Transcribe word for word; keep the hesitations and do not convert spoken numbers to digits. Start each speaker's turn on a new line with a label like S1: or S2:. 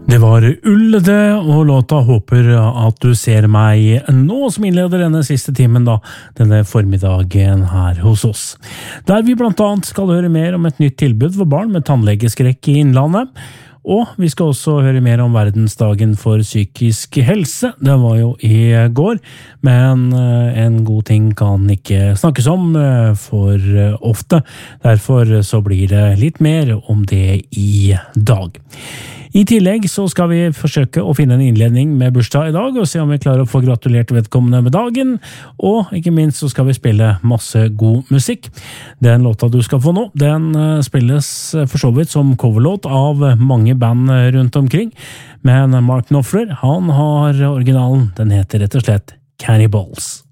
S1: Det var Ullede, og låta håper at du ser meg nå som innleder denne siste timen da, denne formiddagen her hos oss. Der vi blant annet skal høre mer om et nytt tilbud for barn med tannlegeskrekk i Innlandet, og vi skal også høre mer om verdensdagen for psykisk helse. Det var jo i går, men en god ting kan ikke snakkes om for ofte. Derfor så blir det litt mer om det i dag. I tillegg så skal vi forsøke å finne en innledning med bursdag i dag, og se om vi klarer å få gratulert vedkommende med dagen, og ikke minst så skal vi spille masse god musikk. Den låta du skal få nå, den spilles for så vidt som coverlåt av mange band rundt omkring, men Mark Knopfler, han har originalen, den heter rett og slett Cannibals.